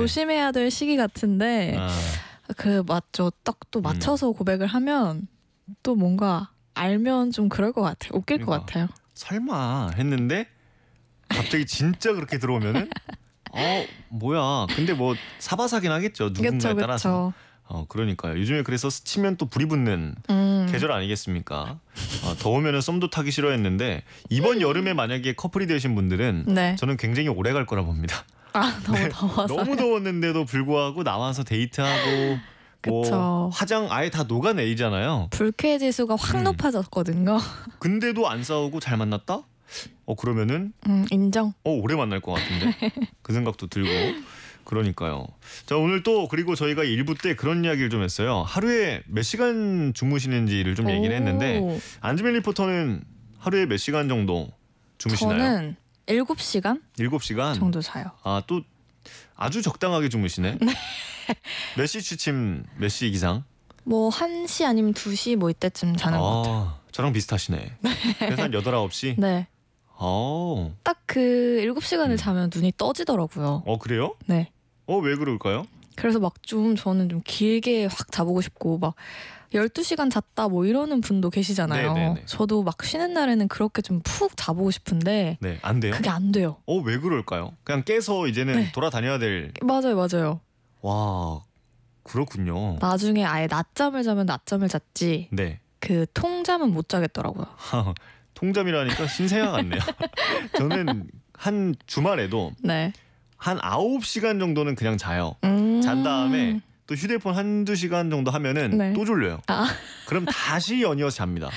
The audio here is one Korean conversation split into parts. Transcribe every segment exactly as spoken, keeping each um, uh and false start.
조심해야 될 시기 같은데 아. 그 맞죠. 딱 또 맞춰서 음. 고백을 하면 또 뭔가 알면 좀 그럴 것 같아요. 웃길 그러니까, 것 같아요. 설마 했는데 갑자기 진짜 그렇게 들어오면은 어 뭐야. 근데 뭐 사바사긴 하겠죠. 누군가에 그쵸, 그쵸. 따라서. 어 그러니까요. 요즘에 그래서 스치면 또 불이 붙는 음. 계절 아니겠습니까? 어, 더우면은 썸도 타기 싫어했는데 이번 여름에 만약에 커플이 되신 분들은 네. 저는 굉장히 오래 갈 거라 봅니다. 아 너무 네, 더워서. 너무 더웠는데도 불구하고 나와서 데이트하고 뭐 그쵸. 화장 아예 다 녹아내리잖아요. 불쾌 지수가 확 음. 높아졌거든요. 근데도 안 싸우고 잘 만났다? 어 그러면은 음, 인정. 어 오래 만날 것 같은데 그 생각도 들고 그러니까요. 자 오늘 또 그리고 저희가 일 부 때 그런 이야기를 좀 했어요. 하루에 몇 시간 주무시는지를 좀 얘기를 했는데 안지민 리포터는 하루에 몇 시간 정도 주무시나요? 저는 일곱 시간 일곱 시간 정도 자요. 아 또 아주 적당하게 주무시네. 네. 몇 시 취침 몇 시 기상? 뭐 한 시 아니면 두 시 뭐 이때쯤 자는 아, 것 같아요. 저랑 비슷하시네. 그래서 한 여덟 아홉 시? 네. 어. 딱 그 일곱 시간을 음. 자면 눈이 떠지더라고요. 어 그래요? 네. 어 왜 그럴까요? 그래서 막 좀 저는 좀 길게 확 자보고 싶고 막 열두 시간 잤다 뭐 이러는 분도 계시잖아요. 네네네. 저도 막 쉬는 날에는 그렇게 좀 푹 자보고 싶은데 네, 안 돼요? 그게 안 돼요. 어 왜 그럴까요? 그냥 깨서 이제는 네. 돌아다녀야 될. 맞아요, 맞아요. 와 그렇군요. 나중에 아예 낮잠을 자면 낮잠을 잤지 네. 그 통잠은 못 자겠더라고요. 통잠이라니까 신생아 같네요. 저는 한 주말에도 네. 한 아홉 시간 정도는 그냥 자요. 음... 잔 다음에 또 휴대폰 한두 시간 정도 하면은 네. 또 졸려요. 아. 그럼 다시 연이어서 잡니다.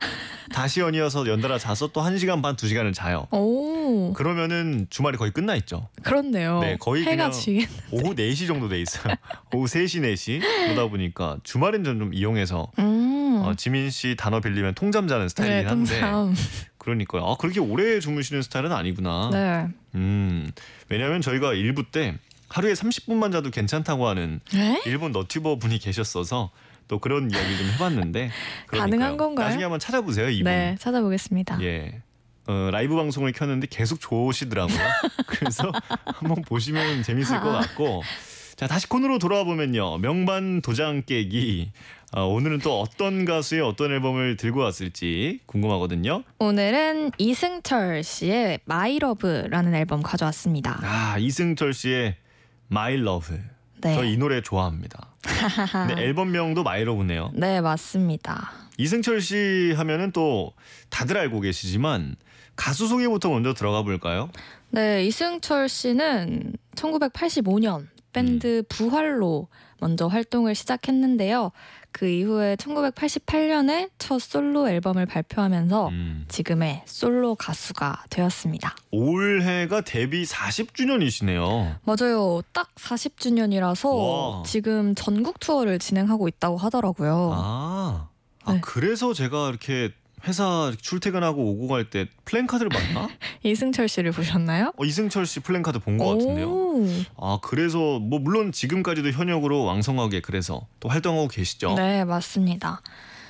다시 연이어서 연달아 자서 또 한 시간 반, 두 시간을 자요. 오. 그러면은 주말이 거의 끝나 있죠. 그렇네요. 네, 거의 해가 그냥 지겠... 오후 네 시 정도 돼 있어요. 오후 세 시, 네 시 그러다 보니까 주말엔 좀, 좀 이용해서 음. 어, 지민 씨 단어 빌리면 통잠 자는 스타일이긴 네, 한데 통잠. 그러니까요. 아 그렇게 오래 주무시는 스타일은 아니구나. 네. 음 왜냐하면 저희가 일부 때 하루에 삼십 분만 자도 괜찮다고 하는 네? 일본 너튜버 분이 계셨어서 또 그런 이야기 좀 해봤는데 그러니까요. 가능한 건가요? 나중에 한번 찾아보세요 이분. 네, 찾아보겠습니다. 예. 어, 라이브 방송을 켰는데 계속 좋으시더라고요. 그래서 한번 보시면 재밌을 것 같고. 자 다시 코너로 돌아와 보면요. 명반 도장 깨기. 어, 오늘은 또 어떤 가수의 어떤 앨범을 들고 왔을지 궁금하거든요. 오늘은 이승철 씨의 My Love라는 앨범 가져왔습니다. 아 이승철 씨의 My Love. 네. 저 이 노래 좋아합니다. 근데 앨범명도 My Love네요. 네, 맞습니다. 이승철 씨 하면은 또 다들 알고 계시지만 가수 소개부터 먼저 들어가 볼까요? 네, 이승철 씨는 천구백팔십오 년 밴드 음. 부활로 먼저 활동을 시작했는데요. 그 이후에 천구백팔십팔 년에 첫 솔로 앨범을 발표하면서 음. 지금의 솔로 가수가 되었습니다. 올해가 데뷔 사십 주년이시네요. 맞아요. 딱 사십 주년이라서 와. 지금 전국 투어를 진행하고 있다고 하더라고요. 아, 아 네. 그래서 제가 이렇게 회사 출퇴근하고 오고 갈 때 플랜카드를 봤나? 이승철 씨를 보셨나요? 어, 이승철 씨 플랜카드 본 것 같은데요. 아 그래서 뭐 물론 지금까지도 현역으로 왕성하게 그래서 또 활동하고 계시죠? 네, 맞습니다.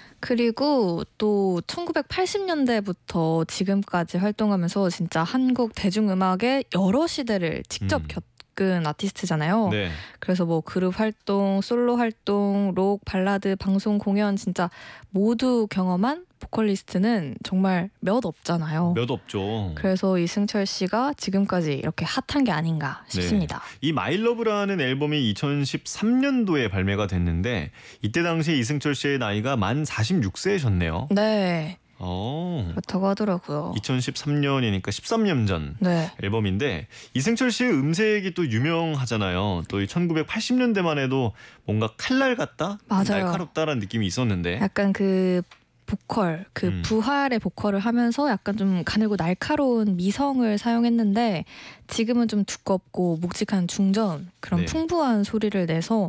그리고 또 천구백팔십 년대부터 지금까지 활동하면서 진짜 한국 대중음악의 여러 시대를 직접 음. 겪은 아티스트잖아요. 네. 그래서 뭐 그룹 활동, 솔로 활동, 록, 발라드, 방송, 공연 진짜 모두 경험한 보컬리스트는 정말 몇 없잖아요. 몇 없죠. 그래서 이승철 씨가 지금까지 이렇게 핫한 게 아닌가 싶습니다. 네. 이 마이 러브라는 앨범이 이천십삼 년도에 발매가 됐는데 이때 당시에 이승철 씨의 나이가 만 사십육 세셨네요. 네. 오. 그렇다고 하더라고요. 이천십삼 년이니까 십삼 년 전 네. 앨범인데 이승철 씨의 음색이 또 유명하잖아요. 또 천구백팔십 년대만 해도 뭔가 칼날 같다? 맞아요. 날카롭다라는 느낌이 있었는데 약간 그 보컬, 그 음. 부활의 보컬을 하면서 약간 좀 가늘고 날카로운 미성을 사용했는데 지금은 좀 두껍고 묵직한 중전 그런 네. 풍부한 소리를 내서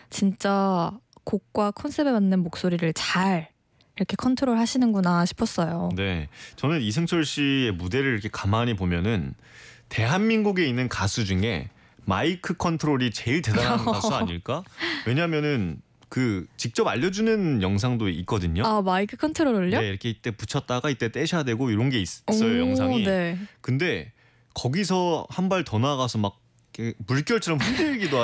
진짜 곡과 컨셉에 맞는 목소리를 잘 이렇게 컨트롤 하시는구나 싶었어요. 네, 저는 이승철 씨의 무대를 이렇게 가만히 보면은 대한민국에 있는 가수 중에 마이크 컨트롤이 제일 대단한 가수 아닐까? 왜냐면은 그 직접 알려주는 영상도 있거든요. 아 마이크 컨트롤을요? 네, 이렇게 이때 붙였다가 이때 떼셔야 되고 이런 게 있어요. 오, 영상이. 네. 근데 거기서 한 발 더 나가서 막 물결처럼 흔들기도